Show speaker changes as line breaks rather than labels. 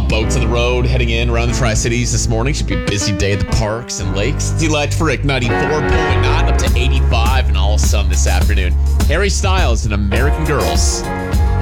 Boats on the road heading in around the Tri-Cities this morning. Should be a busy day at the parks and lakes. It's Electric 94.9 up to 85 and all sun this afternoon. Harry Styles and American Girls.